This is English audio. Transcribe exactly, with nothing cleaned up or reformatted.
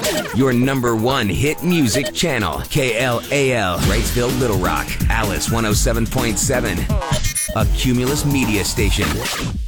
Your number one hit music channel. K L A L, Wrightsville, Little Rock. Alice one oh seven point seven. A Cumulus media station.